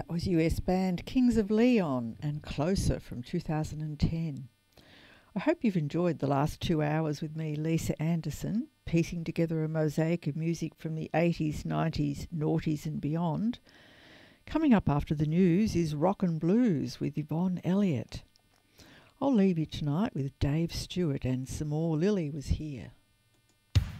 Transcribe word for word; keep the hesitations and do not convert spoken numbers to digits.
was U S band Kings of Leon and Closer from two thousand ten. I hope you've enjoyed the last two hours with me, Lisa Anderson, piecing together a mosaic of music from the eighties, nineties, noughties and beyond. Coming up after the news is Rock and Blues with Yvonne Elliott. I'll leave you tonight with Dave Stewart and Some More Lily Was Here.